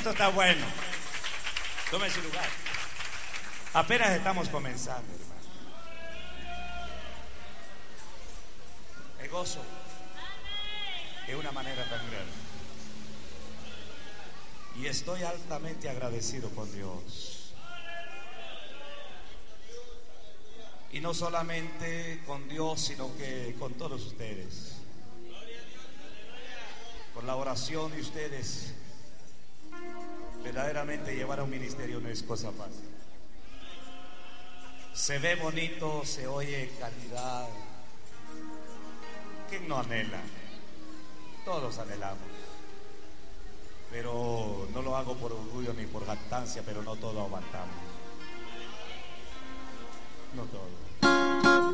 Esto está bueno. Tome su lugar. Apenas estamos comenzando, hermano. Me gozo de una manera tan grande. Y estoy altamente agradecido con Dios. Y no solamente con Dios, sino que con todos ustedes. Por la oración de ustedes. Verdaderamente llevar a un ministerio no es cosa fácil. Se ve bonito, se oye calidad. ¿Quién no anhela? Todos anhelamos. Pero no lo hago por orgullo ni por jactancia, pero no todo aguantamos. No todo.